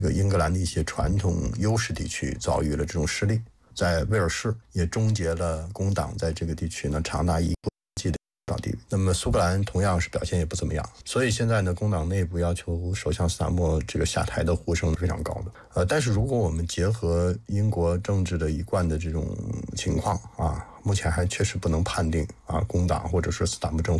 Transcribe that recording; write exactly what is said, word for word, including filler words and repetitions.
这个英格兰的一些传统优势地区遭遇了这种失利，在威尔士也终结了工党在这个地区呢长达一国际的地位。那么苏格兰同样是表现也不怎么样，所以现在呢，工党内部要求首相斯塔默这个下台的呼声是非常高的。呃，但是如果我们结合英国政治的一贯的这种情况啊，目前还确实不能判定啊，工党或者是斯塔默政府